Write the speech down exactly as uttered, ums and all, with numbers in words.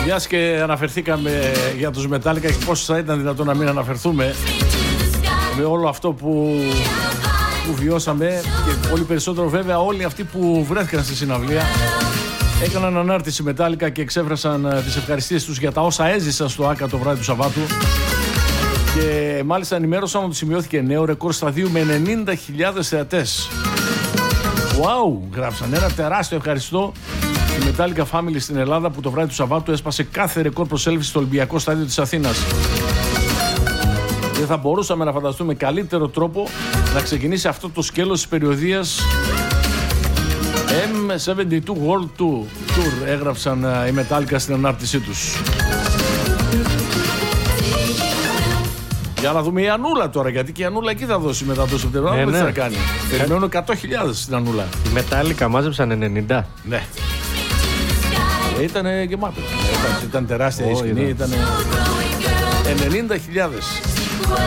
Μιας και αναφερθήκαμε για τους Metallica και πώς θα ήταν δυνατόν να μην αναφερθούμε με όλο αυτό που, που βιώσαμε και πολύ περισσότερο βέβαια όλοι αυτοί που βρέθηκαν στη συναυλία έκαναν ανάρτηση Metallica και εξέφρασαν τις ευχαριστίες τους για τα όσα έζησαν στο Άκα το βράδυ του Σαββάτου και μάλιστα ενημέρωσαν ότι σημειώθηκε νέο ρεκόρ σταδίου με ενενήντα χιλιάδες θεατές. Wow, γράψαν ένα τεράστιο ευχαριστώ στη Metallica Family στην Ελλάδα που το βράδυ του Σαββάτου έσπασε κάθε ρεκόρ προσέλευση στο Ολυμπιακό Στάδιο της Αθήνας. Δεν θα μπορούσαμε να φανταστούμε καλύτερο τρόπο να ξεκινήσει αυτό το σκέλος της περιοδίας εμ εβδομήντα δύο World Tour, έγραψαν οι Metallica στην ανάρτησή τους. Για να δούμε η Ανούλα τώρα, γιατί και η Ανούλα εκεί θα δώσει μετά το Σεπτέμβριο. Να δούμε τι θα κάνει. Περιμένουν εκατό χιλιάδες στην Ανούλα. Οι Metallica μάζεψαν ενενήντα. Ναι. Ήταν γεμάτο. Ήταν, ήταν τεράστια oh, η σκηνή, ήταν ενενήντα χιλιάδες.